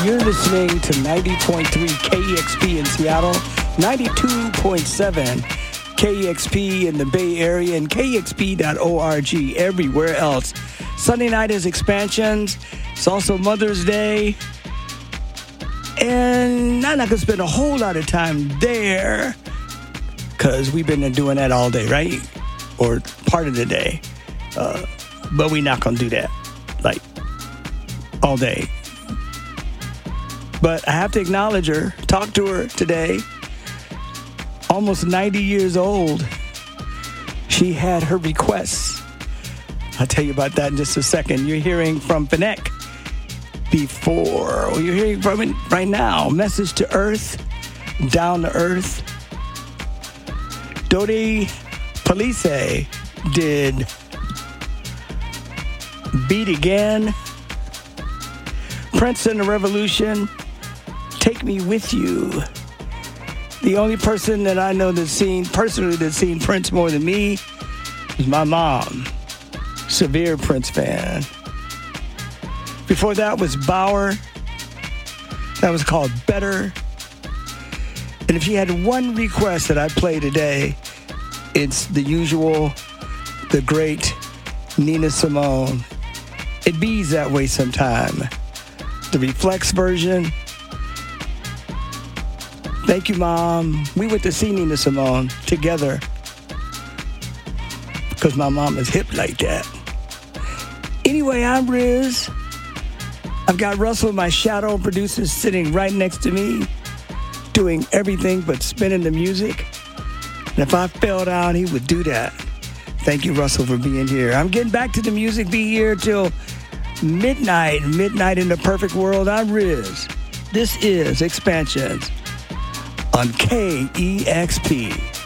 You're listening to 90.3 KEXP in Seattle, 92.7 KEXP in the Bay Area, and KEXP.org everywhere else. Sunday night is Expansions. It's also Mother's Day. And I'm not going to spend a whole lot of time there because we've been doing that all day, right? Or part of the day. But we're not going to do that, like, all day. But I have to acknowledge her, talk to her today. Almost 90 years old. She had her requests. I'll tell you about that in just a second. You're hearing from Finnick before. You're hearing from it right now. Message to Earth, Down to Earth. Dodi Police did Beat Again. Prince and the Revolution, Take Me With You. The only person that I know that's seen Prince more than me is my mom. Severe Prince fan. Before that was Bauer. That was called Better. And if you had one request that I play today, it's the usual, the great Nina Simone. It bees that way sometime. The Reflex version. Thank you, Mom. We went to see Nina Simone together because my mom is hip like that. Anyway, I'm Riz. I've got Russell, my shadow producer, sitting right next to me, doing everything but spinning the music. And if I fell down, he would do that. Thank you, Russell, for being here. I'm getting back to the music. Be here till midnight in the perfect world. I'm Riz. This is Expansions on KEXP.